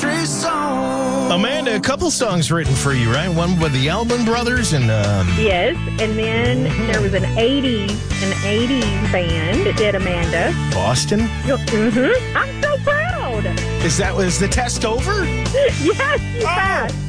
country song. Amanda, a couple songs written for you, right? One with the Allman Brothers and... Yes, and then there was an 80s band that did Amanda. Boston? Mm-hmm. I'm so proud. Was the test over? Yes, you passed.